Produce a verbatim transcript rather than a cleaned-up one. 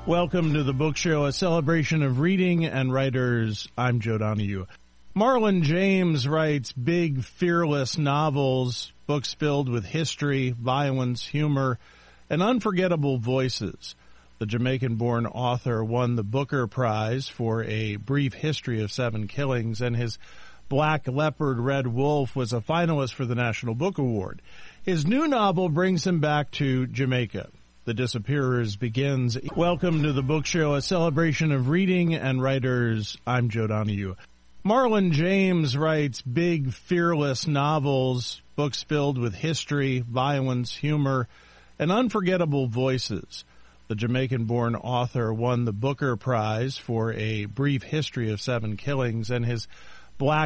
Welcome to the Book Show, a celebration of reading and writers. I'm Joe Donahue. Marlon James writes big, fearless novels, books filled with history, violence, humor, and unforgettable voices. The Jamaican-born author won the Booker Prize for A Brief History of Seven Killings, and his Black Leopard, Red Wolf was a finalist for the National Book Award. His new novel brings him back to Jamaica. The Disappearers begins. Welcome to the Book Show, a celebration of reading and writers. I'm Joe Donahue. Marlon James writes big, fearless novels, books filled with history, violence, humor, and unforgettable voices. The Jamaican-born author won the Booker Prize for A Brief History of Seven Killings, and his Black